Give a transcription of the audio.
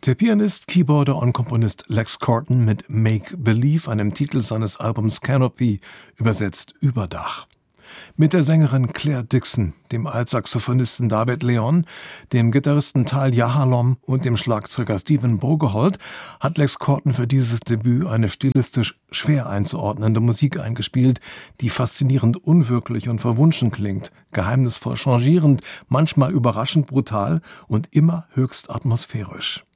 Der Pianist, Keyboarder und Komponist Lex Corton mit Make Believe, einem Titel seines Albums Canopy, übersetzt Überdach. Mit der Sängerin Claire Dixon, dem Altsaxophonisten David Leon, dem Gitarristen Tal Yahalom und dem Schlagzeuger Stephen Bogeholt hat Lex Corton für dieses Debüt eine stilistisch schwer einzuordnende Musik eingespielt, die faszinierend unwirklich und verwunschen klingt, geheimnisvoll changierend, manchmal überraschend brutal und immer höchst atmosphärisch.